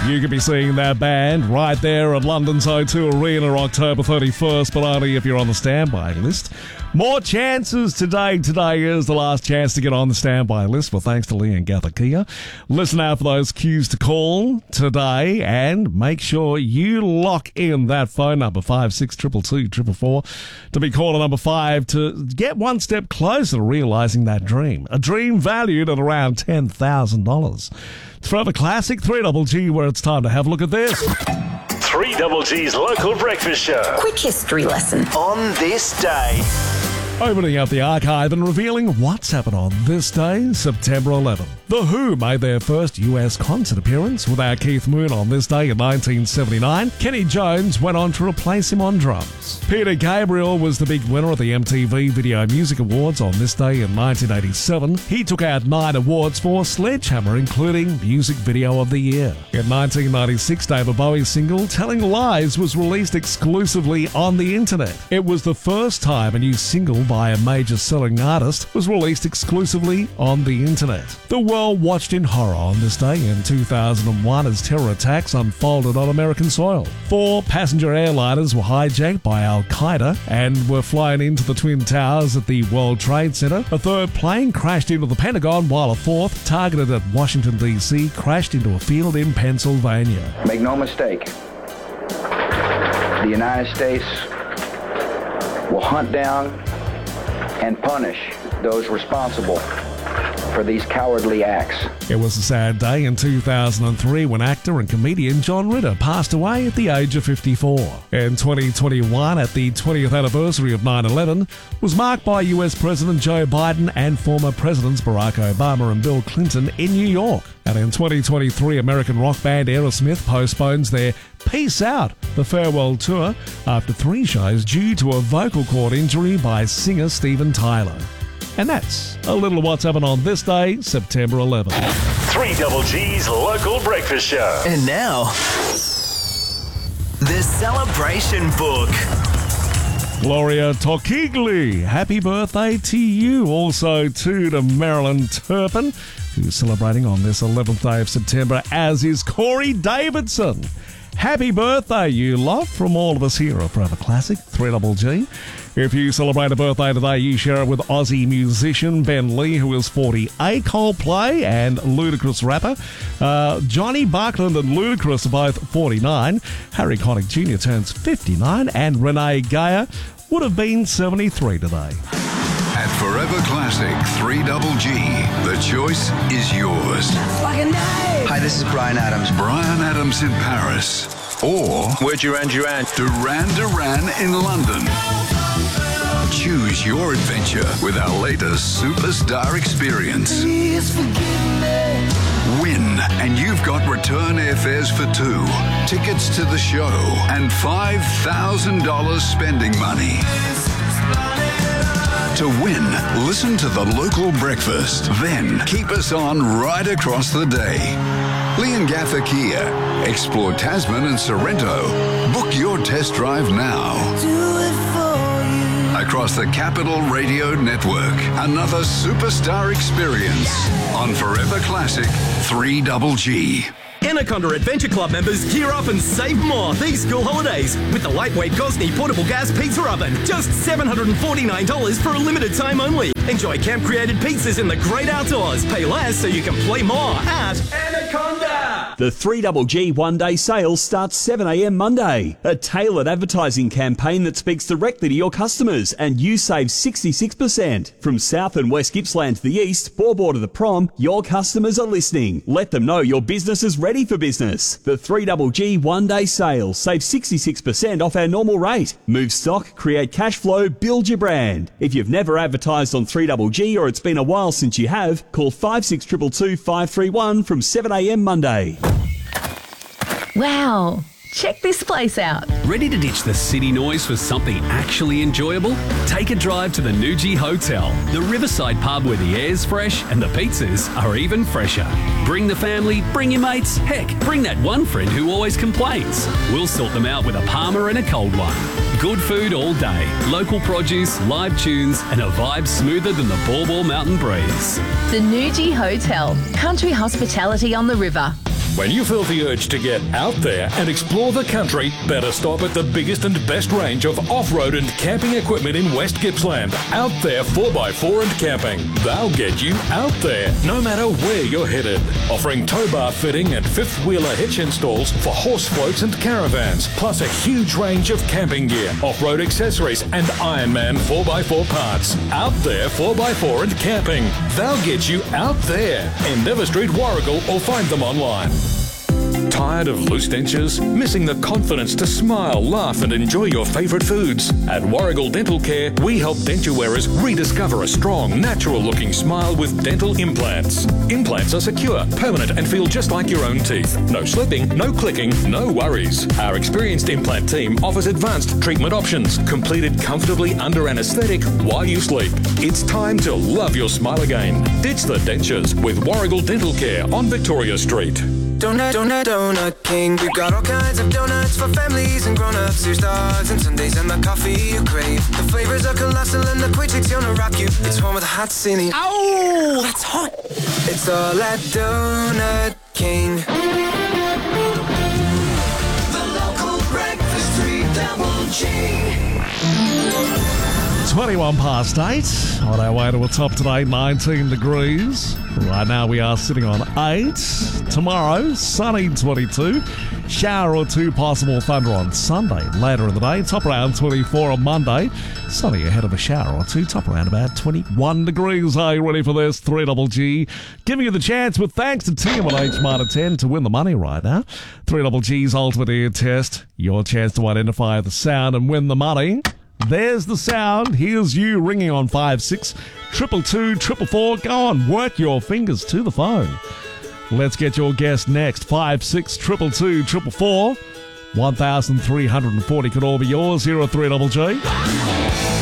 You could be seeing that band right there at London's O2 Arena October 31st, but only if you're on the standby list. More chances today. Today is the last chance to get on the standby list. Well, thanks to Lee and Gather Kia. Listen out for those cues to call today and make sure you lock in that phone number, 5622 to be caller number 5 to get one step closer to realising that dream. A dream valued at around $10,000. It's Forever Classic 3GG, where it's time to have a look at this. 3GG's local breakfast show. Quick history lesson. On this day. Opening up the archive and revealing what's happened on this day, September 11. The Who made their first US concert appearance without Keith Moon on this day in 1979. Kenny Jones went on to replace him on drums. Peter Gabriel was the big winner of the MTV Video Music Awards on this day in 1987. He took out 9 awards for Sledgehammer, including Music Video of the Year. In 1996, David Bowie's single Telling Lies was released exclusively on the internet. It was the first time a new single by a major selling artist was released exclusively on the internet. The world watched in horror on this day in 2001 as terror attacks unfolded on American soil. 4 passenger airliners were hijacked by Al-Qaeda and were flown into the Twin Towers at the World Trade Center. A 3rd plane crashed into the Pentagon, while a 4th, targeted at Washington, D.C., crashed into a field in Pennsylvania. Make no mistake, the United States will hunt down and punish those responsible for these cowardly acts. It was a sad day in 2003 when actor and comedian John Ritter passed away at the age of 54. In 2021, at the 20th anniversary of 9/11, was marked by US President Joe Biden and former Presidents Barack Obama and Bill Clinton in New York. And in 2023, American rock band Aerosmith postpones their Peace Out, the farewell tour, after 3 shows due to a vocal cord injury by singer Steven Tyler. And that's a little of what's happened on this day, September 11th. 3GG's local breakfast show. And now, the celebration book. Gloria Tokigli, happy birthday to you. Also to Marilyn Turpin, who's celebrating on this 11th day of September, as is Corey Davidson. Happy birthday, you lot, from all of us here at Forever Classic 3GG. If you celebrate a birthday today, you share it with Aussie musician Ben Lee, who is 48, Coldplay and Ludacris rapper. Johnny Buckland and Ludacris are both 49. Harry Connick Jr. turns 59, and Renee Geyer would have been 73 today. At Forever Classic 3GG, the choice is yours. Hi, this is Brian Adams. Brian Adams in Paris. Or We're Duran Duran. Duran in London. Choose your adventure with our latest superstar experience. Win, and you've got return airfares for 2, tickets to the show, and $5,000 spending money. To win, listen to the local breakfast. Then keep us on right across the day. Lee and Gather Kia. Explore Tasman and Sorrento. Book your test drive now. Across the Capital Radio Network, another superstar experience on Forever Classic 3GG. Anaconda Adventure Club members gear up and save more these school holidays with the lightweight Gosney portable gas pizza oven. Just $749 for a limited time only. Enjoy camp-created pizzas in the great outdoors. Pay less so you can play more at Anaconda. The 3GG one-day sale starts 7 a.m. Monday. A tailored advertising campaign that speaks directly to your customers, and you save 66%. From South and West Gippsland to the east, Borbor to the Prom, your customers are listening. Let them know your business is ready for business. The 3GG one-day sale. Save 66% off our normal rate. Move stock, create cash flow, build your brand. If you've never advertised on 3GG or it's been a while since you have, call 5622 531 from 7 a.m. Monday. Wow. Check this place out. Ready to ditch the city noise for something actually enjoyable? Take a drive to the Nuji Hotel, the riverside pub where the air's fresh and the pizzas are even fresher. Bring the family, bring your mates, heck, bring that one friend who always complains. We'll sort them out with a Palmer and a cold one. Good food all day, local produce, live tunes, and a vibe smoother than the Borbor Mountain breeze. The Nuji Hotel, country hospitality on the river. When you feel the urge to get out there and explore the country, better stop at the biggest and best range of off-road and camping equipment in West Gippsland. Out There 4x4 and Camping. They'll get you out there, no matter where you're headed. Offering tow bar fitting and fifth-wheeler hitch installs for horse floats and caravans, plus a huge range of camping gear, off-road accessories and Ironman 4x4 parts. Out There 4x4 and Camping. They'll get you out there. Endeavour Street, Warragul, or find them online. Tired of loose dentures? Missing the confidence to smile, laugh and enjoy your favourite foods? At Warragul Dental Care, we help denture wearers rediscover a strong, natural-looking smile with dental implants. Implants are secure, permanent and feel just like your own teeth. No slipping, no clicking, no worries. Our experienced implant team offers advanced treatment options, completed comfortably under anaesthetic while you sleep. It's time to love your smile again. Ditch the dentures with Warragul Dental Care on Victoria Street. Donut King. We've got all kinds of donuts for families and grown-ups. Here's dogs and Sundays and the coffee you crave. The flavors are colossal and the quick chick's gonna rock you. It's home with a hot cine. Ow, that's hot. It's all at Donut King. The local breakfast 3GG. 21 past 8. On our way to a top today, 19 degrees. Right now we are sitting on 8. Tomorrow, sunny 22. Shower or two possible thunder on Sunday. Later in the day, top around 24 on Monday. Sunny ahead of a shower or two, top around about 21 degrees. Are you ready for this? 3GG. Giving you the chance with thanks to Team on H Smarter 10 to win the money right now. 3GG's Ultimate Ear Test. Your chance to identify the sound and win the money. There's the sound. Here's you ringing on 56 222 444. Go on, work your fingers to the phone. Let's get your guest next. 56 222 444. 1,340 could all be yours here at 3GG.